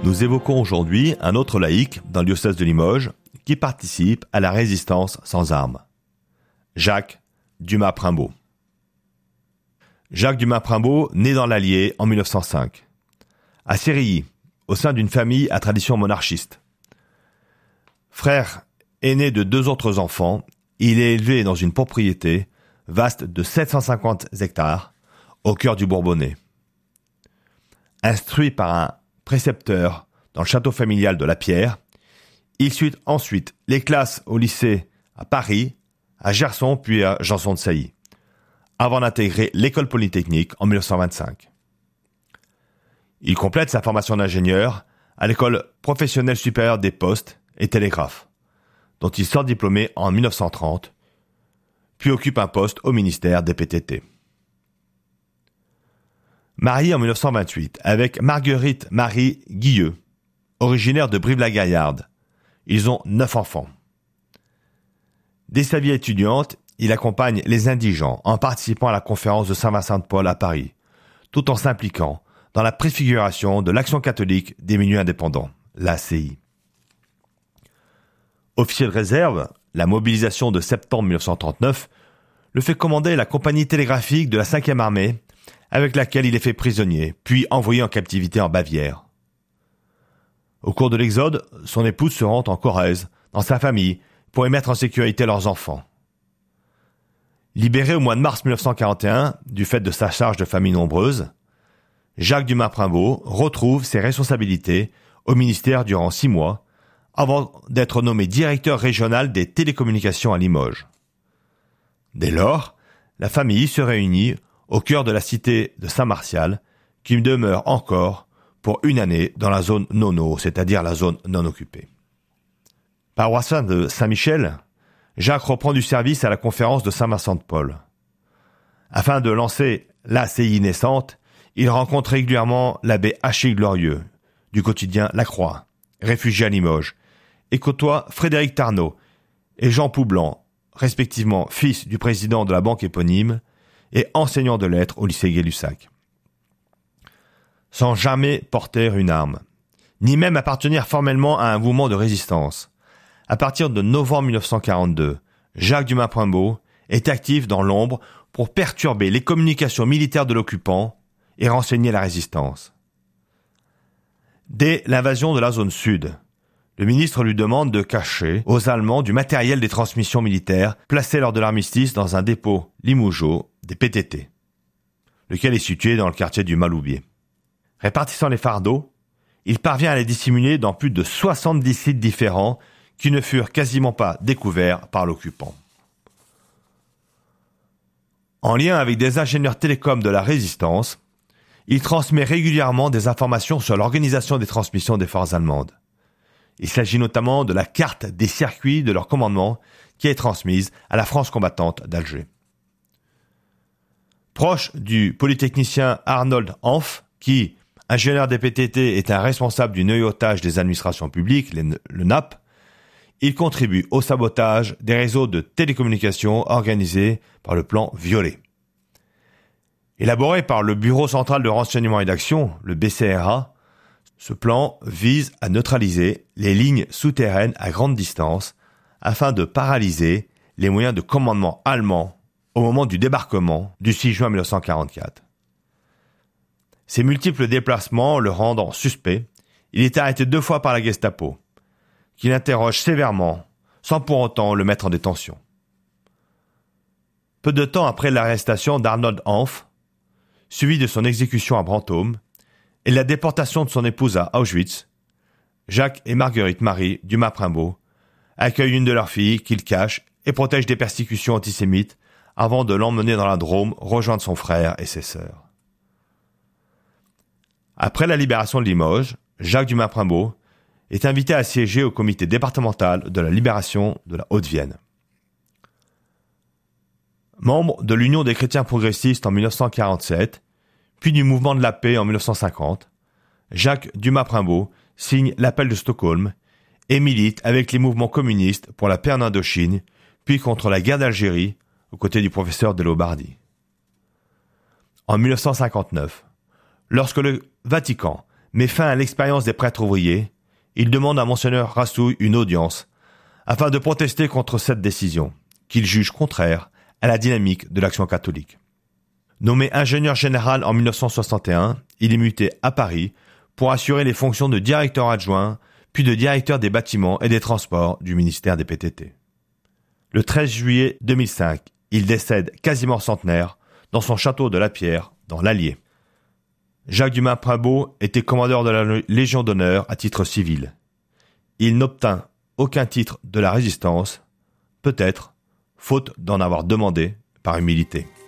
Nous évoquons aujourd'hui un autre laïc dans le diocèse de Limoges qui participe à la résistance sans armes. Jacques Dumas-Primbaud. Jacques Dumas-Primbaud naît dans l'Allier en 1905. À Sérilly, au sein d'une famille à tradition monarchiste. Frère aîné de 2 autres enfants, il est élevé dans une propriété vaste de 750 hectares au cœur du Bourbonnais. Instruit par un précepteur dans le château familial de La Pierre, il suit ensuite les classes au lycée à Paris, à Gerson puis à Janson-de-Sailly, avant d'intégrer l'école polytechnique en 1925. Il complète sa formation d'ingénieur à l'école professionnelle supérieure des postes et télégraphes, dont il sort diplômé en 1930, puis occupe un poste au ministère des PTT. Marié en 1928 avec Marguerite Marie Guilleux, originaire de Brive-la-Gaillarde, ils ont 9 enfants. Dès sa vie étudiante, il accompagne les indigents en participant à la conférence de Saint-Vincent-de-Paul à Paris, tout en s'impliquant dans la préfiguration de l'Action catholique des milieux indépendants, l'ACI. Officier de réserve, la mobilisation de septembre 1939 le fait commander la compagnie télégraphique de la 5e armée, avec laquelle il est fait prisonnier, puis envoyé en captivité en Bavière. Au cours de l'exode, son épouse se rend en Corrèze, dans sa famille, pour y mettre en sécurité leurs enfants. Libéré au mois de mars 1941, du fait de sa charge de famille nombreuse, Jacques Dumas-Primbaud retrouve ses responsabilités au ministère durant 6 mois, avant d'être nommé directeur régional des télécommunications à Limoges. Dès lors, la famille se réunit au cœur de la cité de Saint-Martial, qui demeure encore pour 1 année dans la zone nono, c'est-à-dire la zone non occupée. Paroissien de Saint-Michel, Jacques reprend du service à la conférence de Saint-Vincent-de-Paul. Afin de lancer l'ACI naissante, il rencontre régulièrement l'abbé Achille Glorieux, du quotidien La Croix, réfugié à Limoges, et côtoie Frédéric Tarnot et Jean Poublan, respectivement fils du président de la banque éponyme et enseignant de lettres au lycée Gay-Lussac. Sans jamais porter une arme, ni même appartenir formellement à un mouvement de résistance, à partir de novembre 1942, Jacques Dumas-Primbaud est actif dans l'ombre pour perturber les communications militaires de l'occupant et renseigner la résistance. Dès l'invasion de la zone sud, le ministre lui demande de cacher aux Allemands du matériel des transmissions militaires placé lors de l'armistice dans un dépôt limougeot des PTT, lequel est situé dans le quartier du Maloubier. Répartissant les fardeaux, il parvient à les dissimuler dans plus de 70 sites différents qui ne furent quasiment pas découverts par l'occupant. En lien avec des ingénieurs télécoms de la résistance, il transmet régulièrement des informations sur l'organisation des transmissions des forces allemandes. Il s'agit notamment de la carte des circuits de leur commandement qui est transmise à la France combattante d'Alger. Proche du polytechnicien Arnold Hanf, qui, ingénieur des PTT, est un responsable du noyautage des administrations publiques, le NAP, il contribue au sabotage des réseaux de télécommunications organisés par le plan Violet. Élaboré par le Bureau central de renseignement et d'action, le BCRA, ce plan vise à neutraliser les lignes souterraines à grande distance afin de paralyser les moyens de commandement allemands au moment du débarquement du 6 juin 1944. Ces multiples déplacements le rendant suspect, il est arrêté 2 fois par la Gestapo, qui l'interroge sévèrement, sans pour autant le mettre en détention. Peu de temps après l'arrestation d'Arnold Hanf, suivi de son exécution à Brantôme, et la déportation de son épouse à Auschwitz, Jacques et Marguerite Marie Dumas-Primbaud accueillent une de leurs filles qu'ils cachent et protègent des persécutions antisémites avant de l'emmener dans la Drôme rejoindre son frère et ses sœurs. Après la libération de Limoges, Jacques Dumas-Primbaud est invité à siéger au comité départemental de la libération de la Haute-Vienne. Membre de l'Union des chrétiens progressistes en 1947, puis du mouvement de la paix en 1950, Jacques Dumas-Primbaud signe l'appel de Stockholm et milite avec les mouvements communistes pour la paix en Indochine, puis contre la guerre d'Algérie, aux côtés du professeur de Lobardy. En 1959, lorsque le Vatican met fin à l'expérience des prêtres ouvriers, il demande à Monseigneur Rassouille une audience afin de protester contre cette décision, qu'il juge contraire à la dynamique de l'action catholique. Nommé ingénieur général en 1961, il est muté à Paris pour assurer les fonctions de directeur adjoint, puis de directeur des bâtiments et des transports du ministère des PTT. Le 13 juillet 2005, il décède quasiment centenaire dans son château de la Pierre, dans l'Allier. Jacques Dumas Primbault était commandeur de la Légion d'honneur à titre civil. Il n'obtint aucun titre de la Résistance, peut-être faute d'en avoir demandé par humilité.